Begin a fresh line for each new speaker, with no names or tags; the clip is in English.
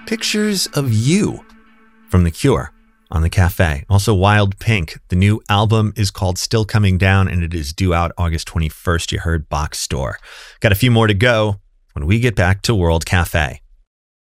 pictures of you from The Cure on The Cafe. Also, Wild Pink. The new album is called Still Coming Down, and it is due out August 21st. You heard Box Store. Got a few more to go when we get back to World Cafe.